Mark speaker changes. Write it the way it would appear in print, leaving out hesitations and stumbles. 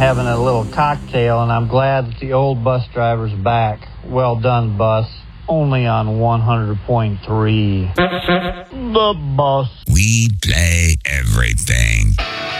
Speaker 1: having a little cocktail, and I'm glad that the old bus driver's back. Well done, bus. Only on 100.3. The bus.
Speaker 2: We play everything.